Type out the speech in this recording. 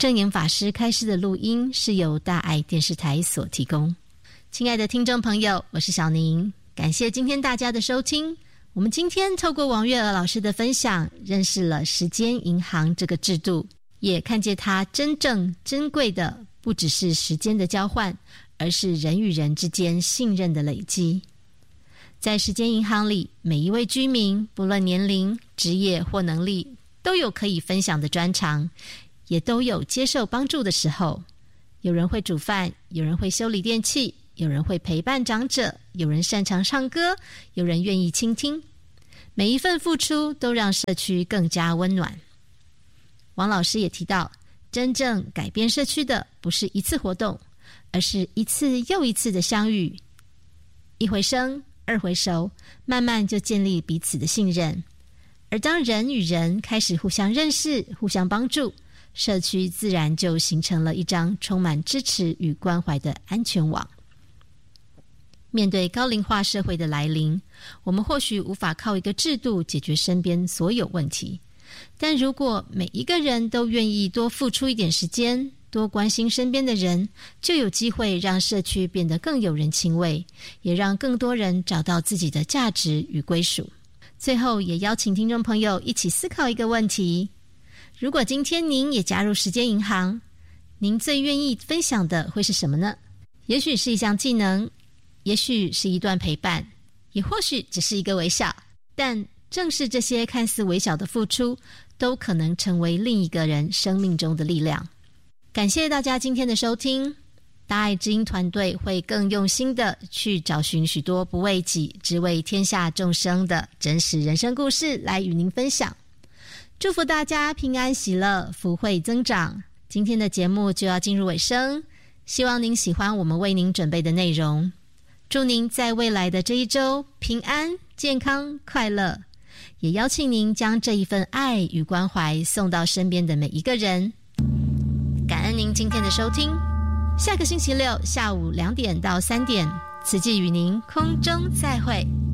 正言法师开示的录音是由大爱电视台所提供。亲爱的听众朋友，我是小宁，感谢今天大家的收听。我们今天透过王月娥老师的分享，认识了时间银行这个制度，也看见它真正珍贵的不只是时间的交换，而是人与人之间信任的累积。在时间银行里，每一位居民不论年龄、职业或能力，都有可以分享的专长，也都有接受帮助的时候。有人会煮饭，有人会修理电器，有人会陪伴长者，有人擅长唱歌，有人愿意倾听。每一份付出都让社区更加温暖。王老师也提到，真正改变社区的不是一次活动，而是一次又一次的相遇，一回生二回熟，慢慢就建立彼此的信任。而当人与人开始互相认识、互相帮助，社区自然就形成了一张充满支持与关怀的安全网。面对高龄化社会的来临，我们或许无法靠一个制度解决身边所有问题，但如果每一个人都愿意多付出一点时间，多关心身边的人，就有机会让社区变得更有人情味，也让更多人找到自己的价值与归属。最后也邀请听众朋友一起思考一个问题，如果今天您也加入时间银行，您最愿意分享的会是什么呢？也许是一项技能，也许是一段陪伴，也或许只是一个微笑，但正是这些看似微小的付出，都可能成为另一个人生命中的力量。感谢大家今天的收听，大爱知音团队会更用心的去找寻许多不为己只为天下众生的真实人生故事来与您分享。祝福大家平安喜乐，福慧增长。今天的节目就要进入尾声，希望您喜欢我们为您准备的内容。祝您在未来的这一周平安、健康、快乐，也邀请您将这一份爱与关怀送到身边的每一个人。感恩您今天的收听，下个星期六下午2点到3点，慈济与您空中再会。